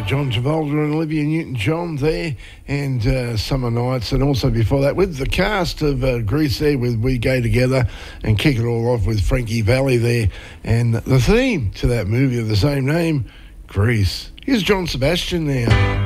John Travolta and Olivia Newton-John there, and Summer Nights, and also before that with the cast of Grease there with We Go Together, and kick it all off with Frankie Valli there, and the theme to that movie of the same name, Grease. Here's John Sebastian now.